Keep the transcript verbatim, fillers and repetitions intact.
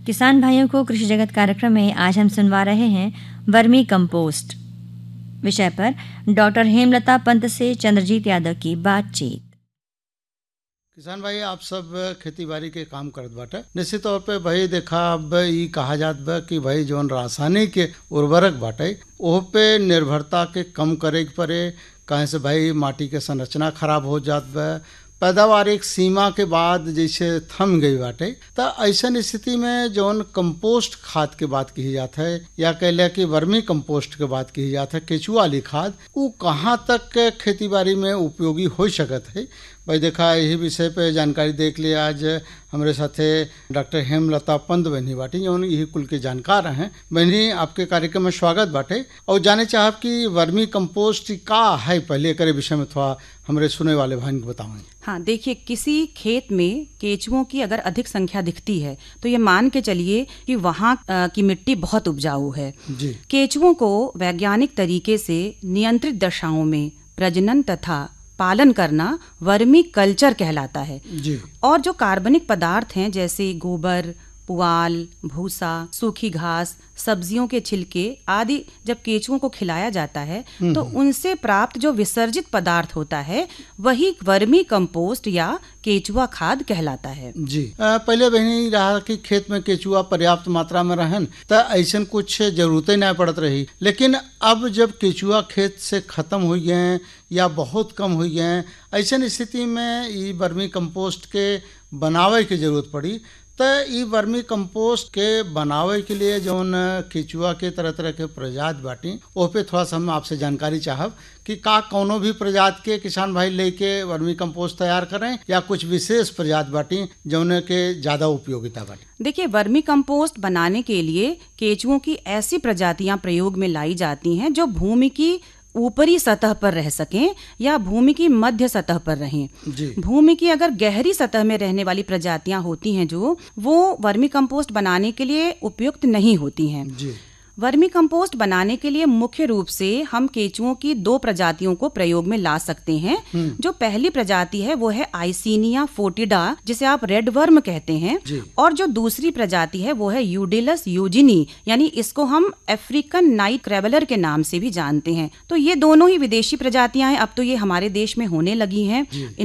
किसान भाइयों को कृषि जगत कार्यक्रम में आज हम सुनवा रहे हैं वर्मी कंपोस्ट विषय पर डॉक्टर हेमलता पंत से चंद्रजीत यादव की बातचीत। किसान भाई आप सब खेती बाड़ी के काम करत बाटे। निश्चित तौर पे भाई देखा अब ई कहा जात बा कि भाई जौन रासायनिक उर्वरक बाटे ओह पे निर्भरता के कम करे के पड़े, कहे से भाई माटी के संरचना खराब हो जात बा, पैदावार एक सीमा के बाद जैसे थम गई बाटे। तो ऐसा स्थिति में जौन कंपोस्ट खाद के बात की जात है या कह लिया कि वर्मी कंपोस्ट के बात की जात है, केचुआ वाली खाद, वो कहाँ तक खेती बाड़ी में उपयोगी हो सकत है। भाई देखा यही विषय पे जानकारी देख लिया आज हमारे साथे डॉक्टर हेमलता पंत बहनी बाटी जौन यही कुल के जानकार हैं। बहनी आपके कार्यक्रम में स्वागत बाटे और जाने चाहब कि वर्मी कंपोस्ट का है, पहले करे विषय में थोड़ा हमारे सुने वाले भाई को बताएं। हाँ देखिए, किसी खेत में केचुओं की अगर अधिक संख्या दिखती है तो ये मान के चलिए कि वहाँ की मिट्टी बहुत उपजाऊ है जी। केचुओं को वैज्ञानिक तरीके से नियंत्रित दशाओं में प्रजनन तथा पालन करना वर्मी कल्चर कहलाता है जी। और जो कार्बनिक पदार्थ हैं जैसे गोबर, पुआल, भूसा, सूखी घास, सब्जियों के छिलके आदि जब केचुओं को खिलाया जाता है तो उनसे प्राप्त जो विसर्जित पदार्थ होता है वही वर्मी कंपोस्ट या केचुआ खाद कहलाता है जी। आ, पहले बहनी रहा कि खेत में केचुआ पर्याप्त मात्रा में रहन तो ऐसा कुछ जरूरत ही नहीं पड़त रही, लेकिन अब जब केचुआ खेत से खत्म हो गए या बहुत कम हो गए, ऐसा स्थिति में ये वर्मी कंपोस्ट के बनावे की जरूरत पड़ी। तो ये वर्मी कंपोस्ट के बनावे के लिए जौन केचुआ के तरह तरह के प्रजाति बाटी ओह पे थोड़ा सा हम आपसे जानकारी चाहब कि का कौनो भी प्रजाति के किसान भाई लेके वर्मी कंपोस्ट तैयार करें या कुछ विशेष प्रजाति बाटी जौन के ज़्यादा उपयोगिता बाटी। देखिए, वर्मी कंपोस्ट बनाने के लिए केचुओं की ऐसी प्रजातियां प्रयोग में लाई जाती हैं जो भूमि की ऊपरी सतह पर रह सकें या भूमि की मध्य सतह पर रहें जी। भूमि की अगर गहरी सतह में रहने वाली प्रजातियां होती हैं जो वो वर्मी कंपोस्ट बनाने के लिए उपयुक्त नहीं होती हैं जी। वर्मी कंपोस्ट बनाने के लिए मुख्य रूप से हम केचुओं की दो प्रजातियों को प्रयोग में ला सकते हैं। जो पहली प्रजाति है वो है आइसिनिया फोर्टिडा, जिसे आप रेड वर्म कहते हैं, और जो दूसरी प्रजाति है वो है यूडिलस यूजिनी, यानी इसको हम अफ्रीकन नाइट क्रैवलर के नाम से भी जानते हैं। तो ये दोनों ही विदेशी प्रजातियां हैं, अब तो ये हमारे देश में होने लगी हैं।